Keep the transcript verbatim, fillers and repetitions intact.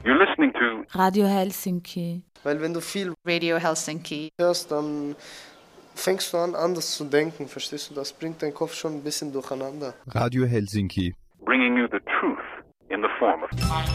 You're listening to Radio Helsinki. Weil wenn du viel Radio Helsinki hörst, dann fängst du an, anders zu denken, verstehst du? Das bringt deinen Kopf schon ein bisschen durcheinander. Radio Helsinki. bringing you the truth in the form of